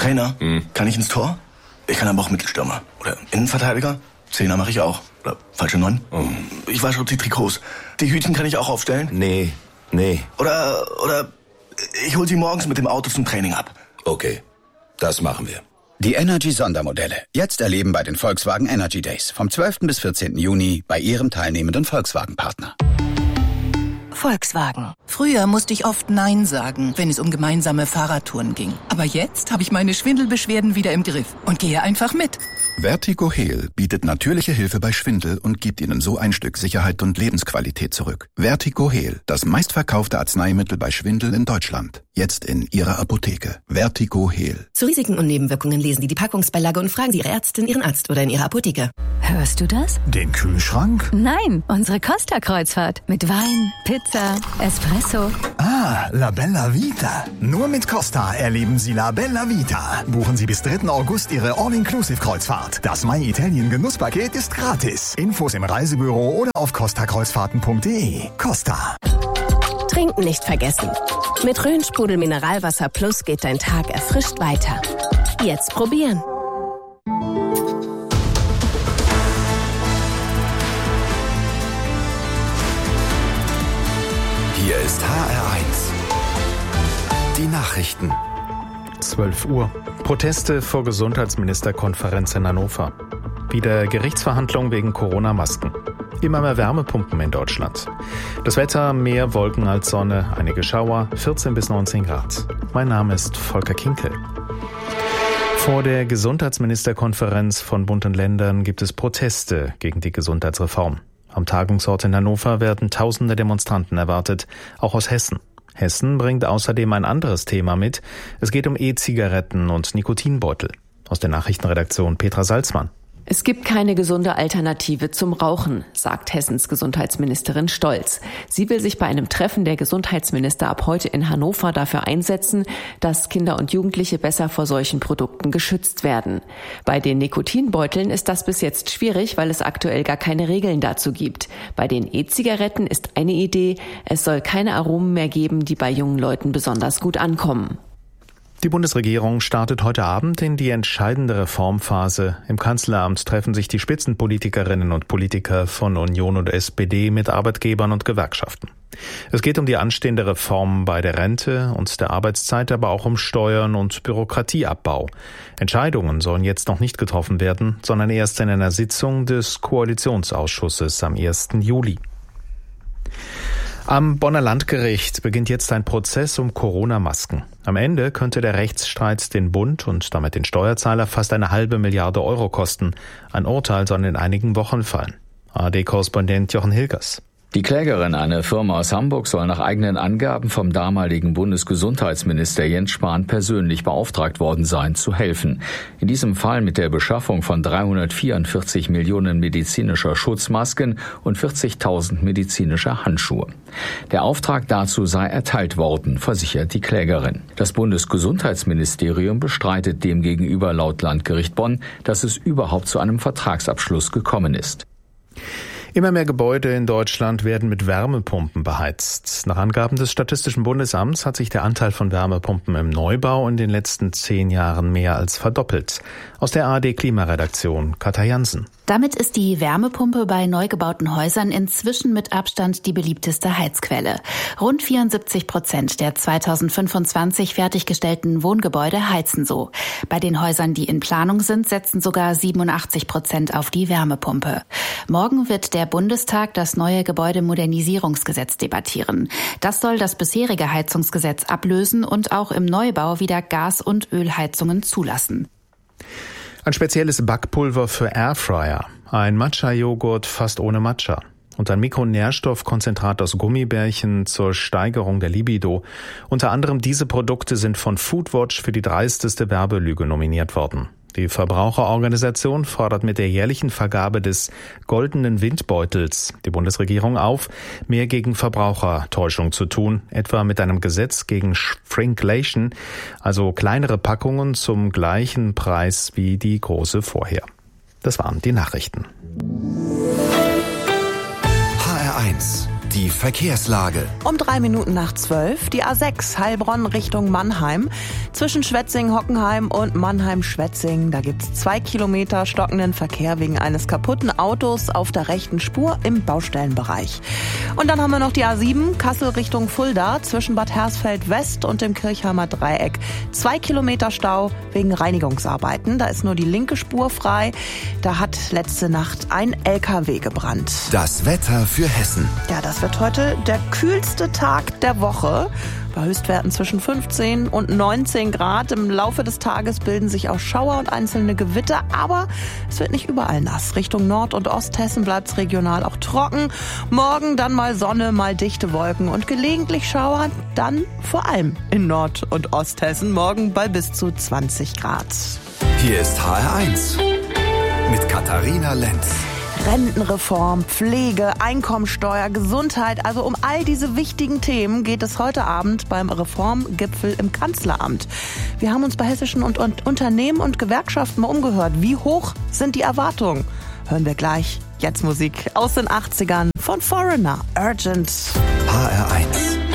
Trainer, kann ich ins Tor? Ich kann aber auch Mittelstürmer. Oder Innenverteidiger. Zehner mache ich auch. Oder falsche 9. Ich wasche die Trikots. Die Hütchen kann ich auch aufstellen? Nee. Oder ich hol sie morgens mit dem Auto zum Training ab. Okay, das machen wir. Die Energy-Sondermodelle. Jetzt erleben bei den Volkswagen Energy Days. Vom 12. bis 14. Juni bei Ihrem teilnehmenden Volkswagen-Partner. Volkswagen. Früher musste ich oft Nein sagen, wenn es um gemeinsame Fahrradtouren ging. Aber jetzt habe ich meine Schwindelbeschwerden wieder im Griff und gehe einfach mit. Vertigo Heal bietet natürliche Hilfe bei Schwindel und gibt Ihnen so ein Stück Sicherheit und Lebensqualität zurück. Vertigo Heal, das meistverkaufte Arzneimittel bei Schwindel in Deutschland. Jetzt in Ihrer Apotheke. Vertigo Heal. Zu Risiken und Nebenwirkungen lesen Sie die Packungsbeilage und fragen Sie Ihre Ärztin, Ihren Arzt oder in Ihrer Apotheke. Hörst du das? Den Kühlschrank? Nein, unsere Costa-Kreuzfahrt. Mit Wein, Pizza, Espresso. Ah, La Bella Vita. Nur mit Costa erleben Sie La Bella Vita. Buchen Sie bis 3. August Ihre All-Inclusive-Kreuzfahrt. Das My Italien Genusspaket ist gratis. Infos im Reisebüro oder auf costakreuzfahrten.de. Costa. Trinken nicht vergessen. Mit Rhön-Sprudel Mineralwasser Plus geht dein Tag erfrischt weiter. Jetzt probieren. Hier ist HR1. Die Nachrichten. 12 Uhr. Proteste vor Gesundheitsministerkonferenz in Hannover. Wieder Gerichtsverhandlungen wegen Corona-Masken. Immer mehr Wärmepumpen in Deutschland. Das Wetter, mehr Wolken als Sonne, einige Schauer, 14 bis 19 Grad. Mein Name ist Volker Kinkel. Vor der Gesundheitsministerkonferenz von Bund und Ländern gibt es Proteste gegen die Gesundheitsreform. Am Tagungsort in Hannover werden tausende Demonstranten erwartet, auch aus Hessen. Hessen bringt außerdem ein anderes Thema mit. Es geht um E-Zigaretten und Nikotinbeutel. Aus der Nachrichtenredaktion Petra Salzmann. Es gibt keine gesunde Alternative zum Rauchen, sagt Hessens Gesundheitsministerin Stolz. Sie will sich bei einem Treffen der Gesundheitsminister ab heute in Hannover dafür einsetzen, dass Kinder und Jugendliche besser vor solchen Produkten geschützt werden. Bei den Nikotinbeuteln ist das bis jetzt schwierig, weil es aktuell gar keine Regeln dazu gibt. Bei den E-Zigaretten ist eine Idee, es soll keine Aromen mehr geben, die bei jungen Leuten besonders gut ankommen. Die Bundesregierung startet heute Abend in die entscheidende Reformphase. Im Kanzleramt treffen sich die Spitzenpolitikerinnen und Politiker von Union und SPD mit Arbeitgebern und Gewerkschaften. Es geht um die anstehende Reform bei der Rente und der Arbeitszeit, aber auch um Steuern und Bürokratieabbau. Entscheidungen sollen jetzt noch nicht getroffen werden, sondern erst in einer Sitzung des Koalitionsausschusses am 1. Juli. Am Bonner Landgericht beginnt jetzt ein Prozess um Corona-Masken. Am Ende könnte der Rechtsstreit den Bund und damit den Steuerzahler fast 1,5 Milliarde Euro kosten. Ein Urteil soll in einigen Wochen fallen. ARD-Korrespondent Jochen Hilgers. Die Klägerin, eine Firma aus Hamburg, soll nach eigenen Angaben vom damaligen Bundesgesundheitsminister Jens Spahn persönlich beauftragt worden sein, zu helfen. In diesem Fall mit der Beschaffung von 344 Millionen medizinischer Schutzmasken und 40.000 medizinischer Handschuhe. Der Auftrag dazu sei erteilt worden, versichert die Klägerin. Das Bundesgesundheitsministerium bestreitet demgegenüber laut Landgericht Bonn, dass es überhaupt zu einem Vertragsabschluss gekommen ist. Immer mehr Gebäude in Deutschland werden mit Wärmepumpen beheizt. Nach Angaben des Statistischen Bundesamts hat sich der Anteil von Wärmepumpen im Neubau in den letzten 10 Jahren mehr als verdoppelt. Aus der ARD-Klimaredaktion Katja Jansen. Damit ist die Wärmepumpe bei neu gebauten Häusern inzwischen mit Abstand die beliebteste Heizquelle. Rund 74% der 2025 fertiggestellten Wohngebäude heizen so. Bei den Häusern, die in Planung sind, setzen sogar 87% auf die Wärmepumpe. Morgen wird der Bundestag das neue Gebäudemodernisierungsgesetz debattieren. Das soll das bisherige Heizungsgesetz ablösen und auch im Neubau wieder Gas- und Ölheizungen zulassen. Ein spezielles Backpulver für Airfryer, ein Matcha-Joghurt fast ohne Matcha und ein Mikronährstoffkonzentrat aus Gummibärchen zur Steigerung der Libido. Unter anderem diese Produkte sind von Foodwatch für die dreisteste Werbelüge nominiert worden. Die Verbraucherorganisation fordert mit der jährlichen Vergabe des Goldenen Windbeutels die Bundesregierung auf, mehr gegen Verbrauchertäuschung zu tun, etwa mit einem Gesetz gegen Shrinkflation, also kleinere Packungen zum gleichen Preis wie die große vorher. Das waren die Nachrichten. HR1, Die Verkehrslage. Um 12:03, die A6 Heilbronn Richtung Mannheim. Zwischen Schwetzingen-Hockenheim und Mannheim-Schwetzingen, da gibt's 2 Kilometer stockenden Verkehr wegen eines kaputten Autos auf der rechten Spur im Baustellenbereich. Und dann haben wir noch die A7 Kassel Richtung Fulda zwischen Bad Hersfeld West und dem Kirchheimer Dreieck. 2 Kilometer Stau wegen Reinigungsarbeiten. Da ist nur die linke Spur frei. Da hat letzte Nacht ein LKW gebrannt. Das Wetter für Hessen. Ja, das wird heute der kühlste Tag der Woche. Bei Höchstwerten zwischen 15 und 19 Grad. Im Laufe des Tages bilden sich auch Schauer und einzelne Gewitter, aber es wird nicht überall nass. Richtung Nord- und Osthessen bleibt es regional auch trocken. Morgen dann mal Sonne, mal dichte Wolken und gelegentlich Schauer, dann vor allem in Nord- und Osthessen. Morgen bei bis zu 20 Grad. Hier ist HR1 mit Katharina Lenz. Rentenreform, Pflege, Einkommensteuer, Gesundheit, also um all diese wichtigen Themen geht es heute Abend beim Reformgipfel im Kanzleramt. Wir haben uns bei hessischen Unternehmen und Gewerkschaften mal umgehört. Wie hoch sind die Erwartungen? Hören wir gleich. Jetzt Musik aus den 80ern von Foreigner, Urgent. HR1.